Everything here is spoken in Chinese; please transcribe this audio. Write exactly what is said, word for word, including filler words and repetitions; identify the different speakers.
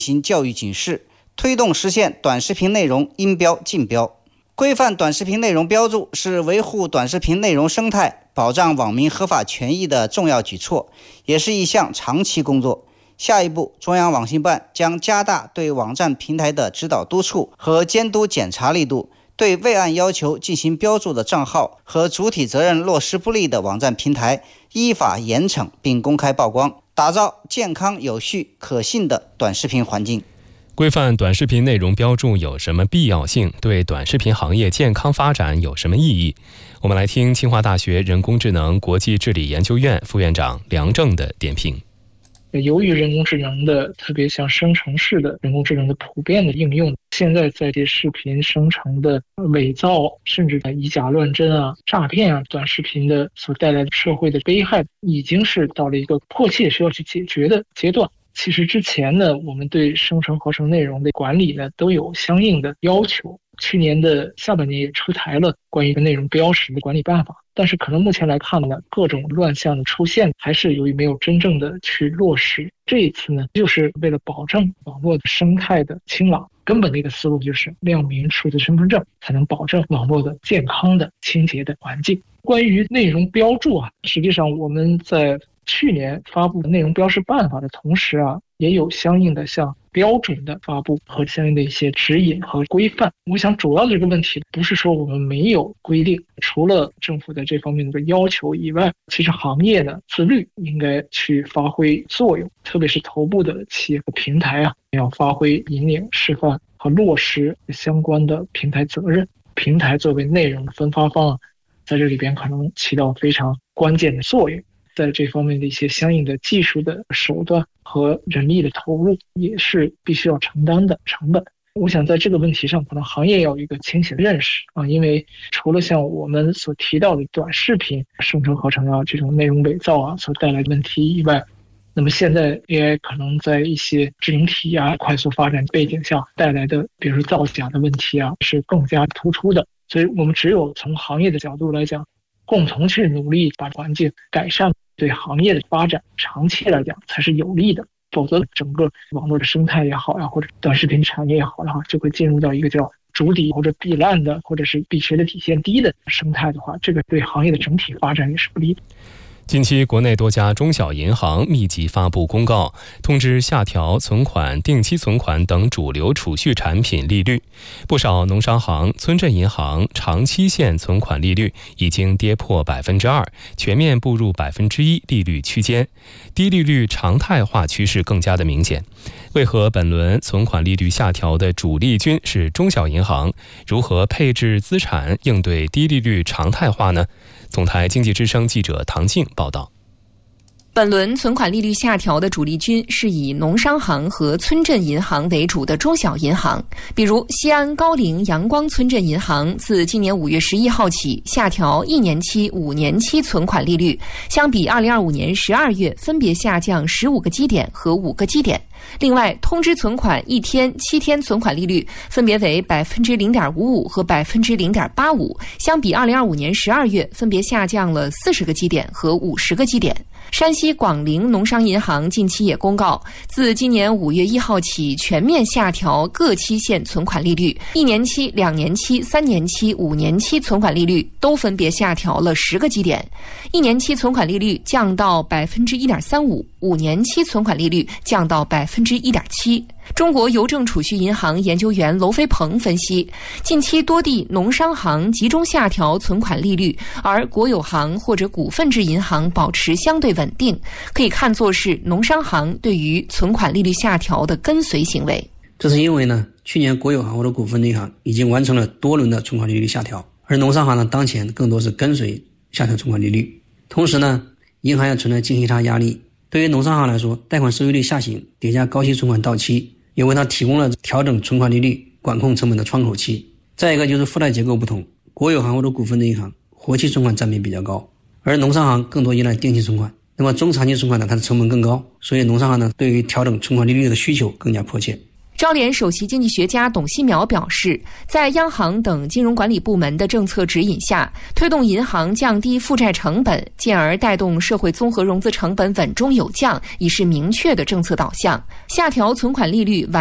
Speaker 1: 行教育警示，推动实现短视频内容应标尽标。规范短视频内容标注是维护短视频内容生态、保障网民合法权益的重要举措，也是一项长期工作。下一步，中央网信办将加大对网站平台的指导督促和监督检查力度，对未按要求进行标注的账号和主体责任落实不力的网站平台依法严惩并公开曝光，打造健康、有序、可信的短视频环境。
Speaker 2: 规范短视频内容标注有什么必要性？对短视频行业健康发展有什么意义？我们来听清华大学人工智能国际治理研究院副院长梁正的点评。
Speaker 3: 由于人工智能的，特别像生成式的人工智能的普遍的应用，现在在这视频生成的伪造，甚至以假乱真啊、诈骗啊，短视频的所带来的社会的危害，已经是到了一个迫切需要去解决的阶段。其实之前呢，我们对生成合成内容的管理呢，都有相应的要求。去年的下半年也出台了关于内容标识的管理办法，但是可能目前来看呢，各种乱象的出现，还是由于没有真正的去落实。这一次呢，就是为了保证网络的生态的清朗，根本的一个思路就是亮明数字身份证，才能保证网络的健康的、清洁的环境。关于内容标注啊，实际上我们在去年发布内容标识办法的同时啊，也有相应的像标准的发布和相应的一些指引和规范。我想主要的这个问题不是说我们没有规定，除了政府的这方面的要求以外，其实行业呢自律应该去发挥作用，特别是头部的企业和平台啊，要发挥引领、示范和落实相关的平台责任。平台作为内容的分发方啊，在这里边可能起到非常关键的作用。在这方面的一些相应的技术的手段和人力的投入，也是必须要承担的成本。我想在这个问题上，可能行业要有一个清醒的认识啊，因为除了像我们所提到的短视频生成合成啊这种内容伪造啊所带来的问题以外，那么现在 A I 可能在一些智能体啊快速发展背景下带来的，比如说造假的问题啊，是更加突出的。所以我们只有从行业的角度来讲，共同去努力把环境改善，对行业的发展长期来讲才是有利的。否则整个网络的生态也好呀，或者短视频产业也好的话，就会进入到一个叫筑底或者避烂的，或者是比谁的底线低的生态的话，这个对行业的整体发展也是不利的。
Speaker 2: 近期，国内多家中小银行密集发布公告，通知下调存款、定期存款等主流储蓄产品利率。不少农商行、村镇银行长期限存款利率已经跌破百分之二，全面步入百分之一利率区间，低利率常态化趋势更加的明显。为何本轮存款利率下调的主力军是中小银行？如何配置资产应对低利率常态化呢？总台经济之声记者唐静报道。
Speaker 4: 本轮存款利率下调的主力军是以农商行和村镇银行为主的中小银行，比如西安高陵阳光村镇银行自今年五月十一号起下调一年期、五年期存款利率，相比二零二五年十二月分别下降十五个基点和五个基点。另外，通知存款一天、七天存款利率分别为百分之零点五五和百分之零点八五，相比二零二五年十二月分别下降了四十个基点和五十个基点。山西广陵农商银行近期也公告，自今年五月一号起全面下调各期限存款利率，一年期、两年期、三年期、五年期存款利率都分别下调了十个基点。一年期存款利率降到百分之一点三五，五年期存款利率降到百分之一点七。中国邮政储蓄银行研究员娄飞鹏分析，近期多地农商行集中下调存款利率，而国有行或者股份制银行保持相对稳定，可以看作是农商行对于存款利率下调的跟随行为。
Speaker 5: 这是因为呢，去年国有行或者股份银行已经完成了多轮的存款利率下调，而农商行呢，当前更多是跟随下调存款利率。同时呢，银行也存在净息差压力。对于农商行来说，贷款收益率下行叠加高息存款到期，也为它提供了调整存款利率、管控成本的窗口期。再一个就是负债结构不同，国有行或者股份的银行活期存款占比比较高，而农商行更多依赖定期存款。那么中长期存款呢，它的成本更高，所以农商行呢对于调整存款利率的需求更加迫切。
Speaker 4: 招联首席经济学家董希苗表示，在央行等金融管理部门的政策指引下，推动银行降低负债成本，进而带动社会综合融资成本稳中有降，已是明确的政策导向。下调存款利率